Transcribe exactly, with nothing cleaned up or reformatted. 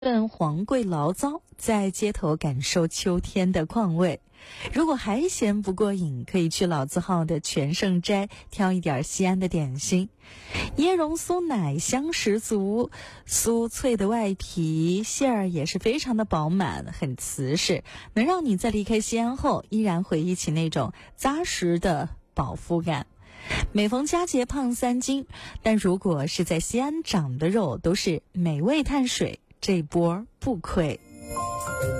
顿黄桂醪糟，在街头感受秋天的况味。如果还嫌不过瘾，可以去老字号的全盛斋挑一点西安的点心。椰蓉酥奶香十足，酥脆的外皮，馅儿也是非常的饱满，很瓷实，能让你在离开西安后依然回忆起那种扎实的饱腹感。每逢佳节胖三斤，但如果是在西安长的肉都是美味碳水，这波不亏。